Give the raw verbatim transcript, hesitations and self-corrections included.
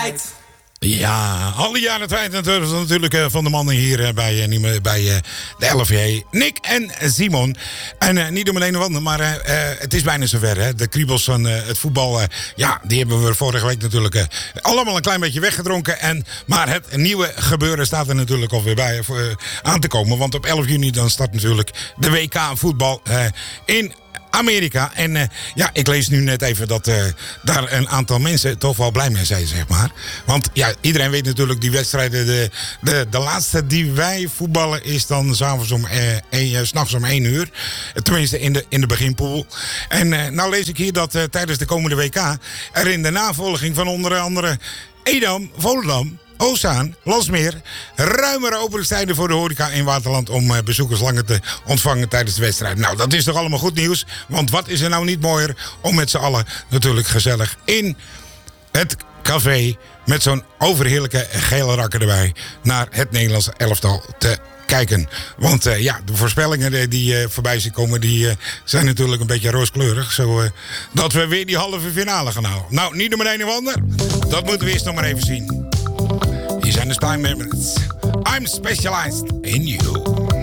Ja, alle jaren tijd natuurlijk uh, van de mannen hier uh, bij, uh, bij uh, de L F J. Nick en Simon. En uh, niet om alleen een ander, maar uh, uh, het is bijna zover. Hè? De kriebels van uh, het voetbal, uh, ja, die hebben we vorige week natuurlijk uh, allemaal een klein beetje weggedronken. En, maar het nieuwe gebeuren staat er natuurlijk alweer bij uh, aan te komen. Want op elf juni dan start natuurlijk de W K voetbal uh, in Amerika. En uh, ja, ik lees nu net even dat uh, daar een aantal mensen toch wel blij mee zijn, zeg maar. Want ja, iedereen weet natuurlijk die wedstrijden. De, de, de laatste die wij voetballen is dan s'avonds om, uh, uh, 's nachts om één uur. Tenminste in de, in de beginpool. En uh, nou lees ik hier dat uh, tijdens de komende W K er in de navolging van onder andere Edam, Volendam, Oostzaan, Landsmeer, ruimere openingstijden voor de horeca in Waterland om uh, bezoekers langer te ontvangen tijdens de wedstrijd. Nou, dat is toch allemaal goed nieuws. Want wat is er nou niet mooier om met z'n allen natuurlijk gezellig in het café met zo'n overheerlijke gele rakker erbij naar het Nederlandse elftal te kijken. Want uh, ja, de voorspellingen die uh, voorbij zien komen, die uh, zijn natuurlijk een beetje rooskleurig. Zo uh, dat we weer die halve finale gaan halen. Nou, niet om een of ander. Dat moeten we eerst nog maar even zien. Hier zijn de Stijn Memories. I'm specialized in you.